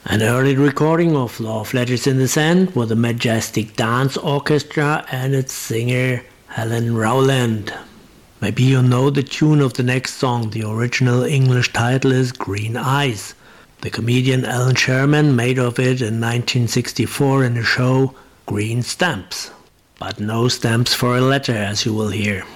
An early recording of Love Letters in the Sand with a majestic dance orchestra and its singer Helen Rowland. Maybe you know the tune of the next song. The original English title is Green Eyes. The comedian Alan Sherman made of it in 1964 in the show Green Stamps. But no stamps for a letter, as you will hear.